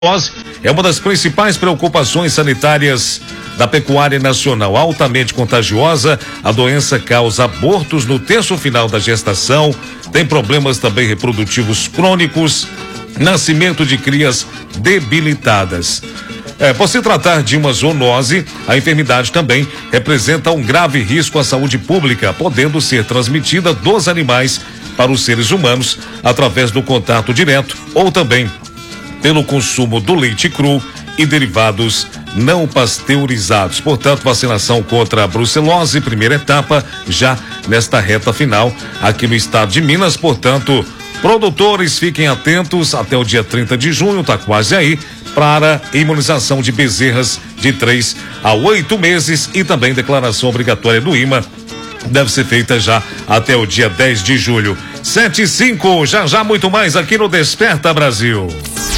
É uma das principais preocupações sanitárias da pecuária nacional. Altamente contagiosa, a doença causa abortos no terço final da gestação, tem problemas também reprodutivos crônicos, nascimento de crias debilitadas. Por se tratar de uma zoonose, a enfermidade também representa um grave risco à saúde pública, podendo ser transmitida dos animais para os seres humanos através do contato direto ou também pelo consumo do leite cru e derivados não pasteurizados. Portanto, vacinação contra a brucelose, primeira etapa, já nesta reta final aqui no estado de Minas. Portanto, produtores, fiquem atentos até o dia 30 de junho, tá quase aí, para imunização de bezerras de 3 a 8 meses e também declaração obrigatória do IMA deve ser feita já até o dia 10 de julho. 7 e 5, já muito mais aqui no Desperta Brasil.